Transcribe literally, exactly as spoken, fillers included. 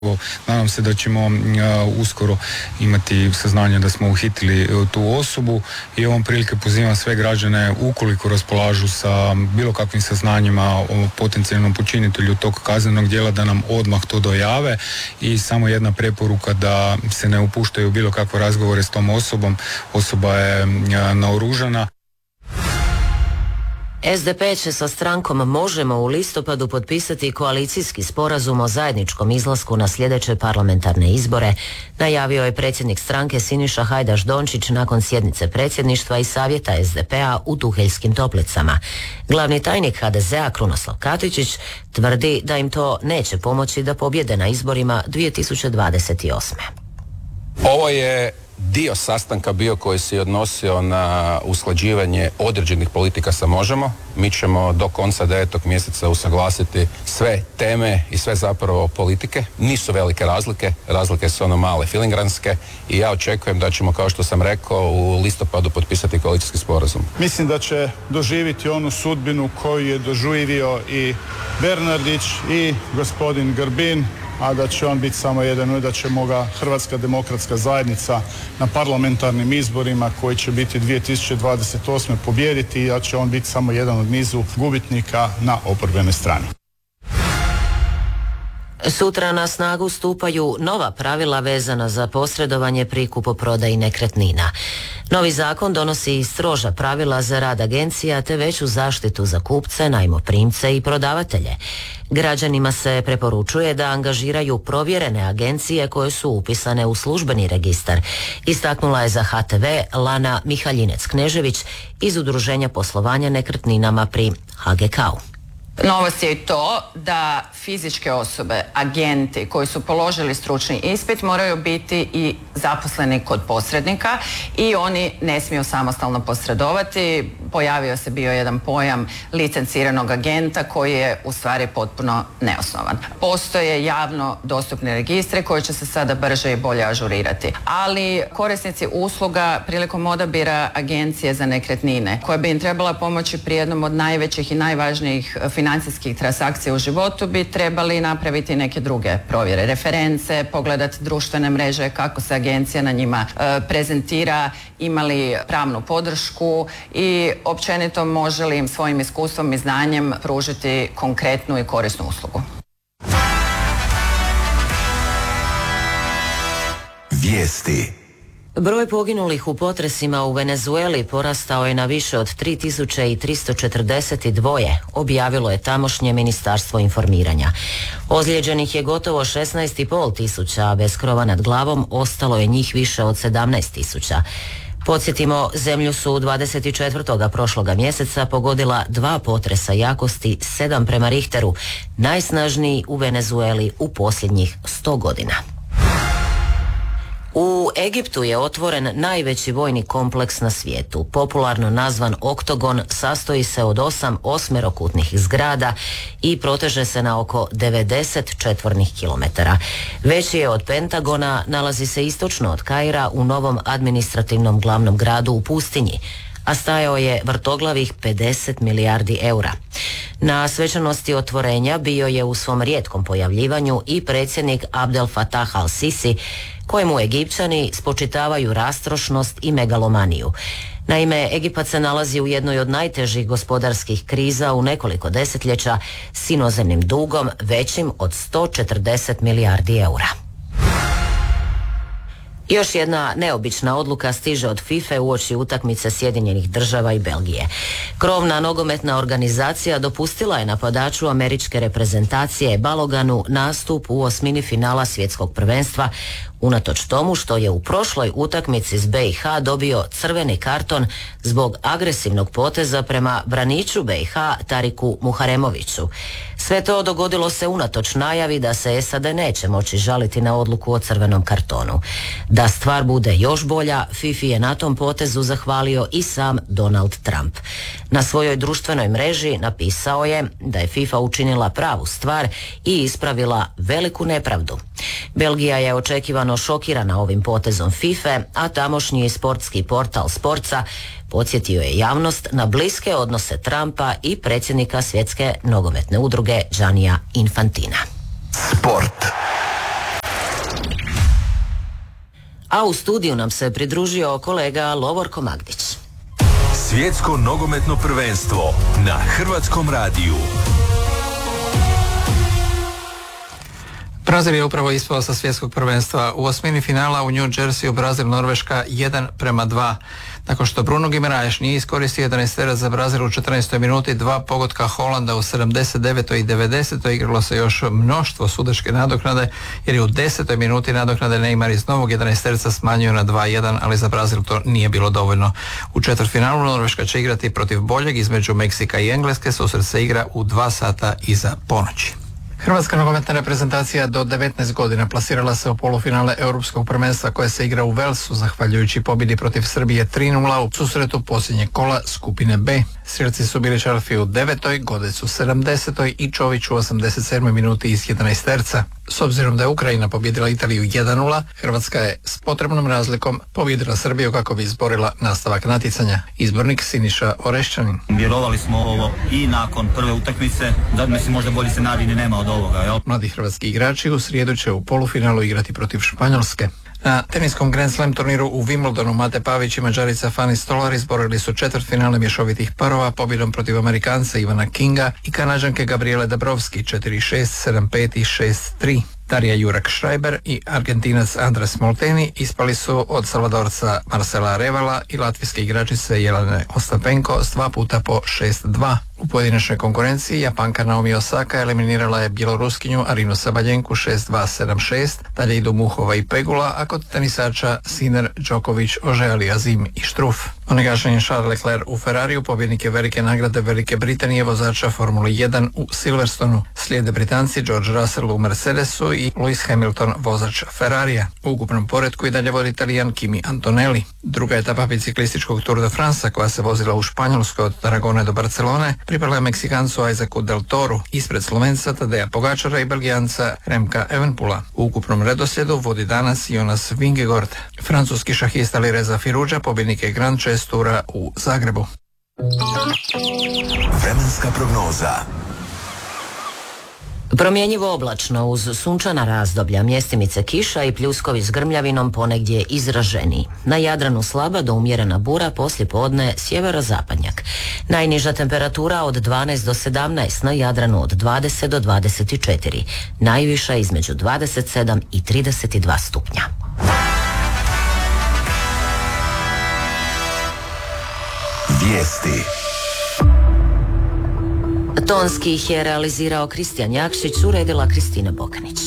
Nadam se da ćemo uh, uskoro imati saznanje da smo uhitili uh, tu osobu i ovom prilike pozivam sve građane, ukoliko raspolažu sa bilo kakvim saznanjima o potencijalnom počinitelju tog kaznenog djela, da nam odmah to dojave. I samo jedna preporuka, da se ne upuštaju u bilo kakve razgovore s tom osobom. Osoba je uh, naoružana. S D P će sa strankom Možemo u listopadu potpisati koalicijski sporazum o zajedničkom izlasku na sljedeće parlamentarne izbore, najavio je predsjednik stranke Siniša Hajdaš Dončić nakon sjednice predsjedništva i savjeta S D P-a u Tuheljskim Toplicama. Glavni tajnik H D Z-a Krunoslav Katičić tvrdi da im to neće pomoći da pobjede na izborima dvije tisuće dvadeset osme. Ovo je dio sastanka bio koji se odnosio na usklađivanje određenih politika sa Možemo. Mi ćemo do konca devetog mjeseca usaglasiti sve teme i sve zapravo politike. Nisu velike razlike, razlike su ono male filingranske i ja očekujem da ćemo, kao što sam rekao, u listopadu potpisati koalicijski sporazum. Mislim da će doživjeti onu sudbinu koju je doživio i Bernardić i gospodin Grbin, a da će on biti samo jedan, da ćemo ga Hrvatska demokratska zajednica na parlamentarnim izborima koji će biti dvije tisuće dvadeset osme pobijediti, i da će on biti samo jedan od nizu gubitnika na oporbenoj strani. Sutra na snagu stupaju nova pravila vezana za posredovanje pri kupoprodaji nekretnina. Novi zakon donosi i stroža pravila za rad agencija te veću zaštitu za kupce, najmoprimce i prodavatelje. Građanima se preporučuje da angažiraju provjerene agencije koje su upisane u službeni registar, istaknula je za H T V Lana Mihaljinec-Knežević iz Udruženja poslovanja nekretninama pri H G K-u. Novost je i to da fizičke osobe, agenti koji su položili stručni ispit moraju biti i zaposleni kod posrednika i oni ne smiju samostalno posredovati. Pojavio se bio jedan pojam licenciranog agenta koji je u stvari potpuno neosnovan. Postoje javno dostupni registri koji će se sada brže i bolje ažurirati. Ali korisnici usluga prilikom odabira agencije za nekretnine, koja bi im trebala pomoći pri jednom od najvećih i najvažnijih financijskih transakcija u životu, bi trebali napraviti neke druge provjere, reference, pogledati društvene mreže, kako se agencija na njima e, prezentira, imali pravnu podršku i općenito može li im svojim iskustvom i znanjem pružiti konkretnu i korisnu uslugu. Vijesti. Broj poginulih u potresima u Venezueli porastao je na više od tri tisuće tristo četrdeset dva, objavilo je tamošnje ministarstvo informiranja. Ozlijeđenih je gotovo šesnaest i pol tisuća, a bez krova nad glavom ostalo je njih više od sedamnaest tisuća. Podsjetimo, zemlju su dvadeset četvrtoga prošloga mjeseca pogodila dva potresa jakosti sedam prema Richteru, najsnažniji u Venezueli u posljednjih sto godina. U Egiptu je otvoren najveći vojni kompleks na svijetu. Popularno nazvan Oktogon, sastoji se od osam osmerokutnih zgrada i proteže se na oko devedeset četvornih kilometara. Veći je od Pentagona, nalazi se istočno od Kaira u novom administrativnom glavnom gradu u pustinji, a stajao je vrtoglavih pedeset milijardi eura. Na svečanosti otvorenja bio je u svom rijetkom pojavljivanju i predsjednik Abdel Fattah al-Sisi, kojemu Egipćani spočitavaju rastrošnost i megalomaniju. Naime, Egipat se nalazi u jednoj od najtežih gospodarskih kriza u nekoliko desetljeća s inozemnim dugom većim od sto četrdeset milijardi eura. Još jedna neobična odluka stiže od FIFA uoči utakmice Sjedinjenih Država i Belgije. Krovna nogometna organizacija dopustila je napadaču američke reprezentacije Baloganu nastup u osmini finala svjetskog prvenstva, unatoč tomu što je u prošloj utakmici s B i H dobio crveni karton zbog agresivnog poteza prema braniču B i H Tariku Muharemoviću. Sve to dogodilo se unatoč najavi da se S A D neće moći žaliti na odluku o crvenom kartonu. Da stvar bude još bolja, FIFA je na tom potezu zahvalio i sam Donald Trump. Na svojoj društvenoj mreži napisao je da je FIFA učinila pravu stvar i ispravila veliku nepravdu. Belgija je očekivano šokirana ovim potezom FIFA, a tamošnji sportski portal Sportsa podsjetio je javnost na bliske odnose Trumpa i predsjednika Svjetske nogometne udruge Giannija Infantina. Sport. A u studiju nam se pridružio kolega Lovorko Magdić. Svjetsko nogometno prvenstvo na Hrvatskom radiju. Brazil je upravo ispao sa svjetskog prvenstva. U osmini finala u New Jerseyu Brazil-Norveška jedan prema dva. Nakon što Bruno Guimaraes nije iskoristio jedanaesterac za Brazil u četrnaestoj minuti, dva pogotka Holanda u sedamdeset devetoj i devedesetoj igralo se još mnoštvo sudačke nadoknade, jer je u desetoj minuti nadoknade Neymar iz novog jedanaesterca smanjio na dva jedan, ali za Brazil to nije bilo dovoljno. U četvrtfinalu Norveška će igrati protiv boljeg između Meksika i Engleske, susret se igra u dva sata iza ponoći. Hrvatska nogometna reprezentacija do devetnaest godina plasirala se u polufinale Europskog prvenstva koje se igra u Velsu zahvaljujući pobjedi protiv Srbije tri nula u susretu posljednjeg kola skupine B. Sirci su bili Čarfi u devetoj, Godec u sedamdesetoj i Čović u osamdeset sedmoj minuti iz jedanaesterca. S obzirom da je Ukrajina pobjedila Italiju jedan nula, Hrvatska je s potrebnom razlikom pobjedila Srbiju kako bi izborila nastavak natjecanja. Izbornik Siniša Orešćanin. Vjerovali smo ovo i nakon prve utakmice, da mislim možda bolji scenarij ni nema od ovoga. Jel? Mladi hrvatski igrači u srijedu će u polufinalu igrati protiv Španjolske. Na teniskom Grand Slam turniru u Wimbledonu Mate Pavić i Mađarica Fani Stolar izborili su četvrtfinale mješovitih parova pobjedom protiv Amerikanca Ivana Kinga i Kanađanke Gabriele Dabrowski četiri šest, sedam pet i šest tri. Darija Jurak-Šrajber i Argentinac Andres Molteni ispali su od Salvadorca Marcela Revala i latvijske igračice Jelene Ostapenko s dva puta po šest dva. U pojedinačnoj konkurenciji Japanka Naomi Osaka eliminirala je Bjeloruskinju Arinu Sabaljenku šest dva sedam šest, dalje idu Muhova i Pegula, a kod tenisača Sinner, Djokovic, Ožeali, Azim i Štruf. Onegašen je Charles Leclerc u Ferrariju, pobjednik je velike nagrade Velike Britanije, vozača Formule jedan u Silverstonu. Slijede Britanci George Russell u Mercedesu i Lewis Hamilton, vozač Ferrarija. U ukupnom poretku i dalje vodi Talijan Kimi Antonelli. Druga etapa biciklističkog Tour de France koja se vozila u Španjolskoj od Tarragone do Barcelone pripala je Meksikancu Isaacu Del Toru ispred Slovenca Tadeja Pogačara i Belgijanca Remka Evenpula. U ukupnom redoslijedu vodi danas Jonas Vingegaard. Francuski šahista Lireza Firuđa pobjednik je Grand Chess Tura u Zagrebu. Vremenska prognoza. Promjenjivo oblačno uz sunčana razdoblja, mjestimice kiša i pljuskovi s grmljavinom ponegdje izraženiji. Na Jadranu slaba do umjerena bura, poslije podne sjeverozapadnjak. Najniža temperatura od dvanaest do sedamnaest, na Jadranu od dvadeset do dvadeset četiri. Najviša između dvadeset sedam i trideset dva stupnja. Vijesti. Tonski ih je realizirao Kristijan Jakšić, uredila Kristina Bokanić.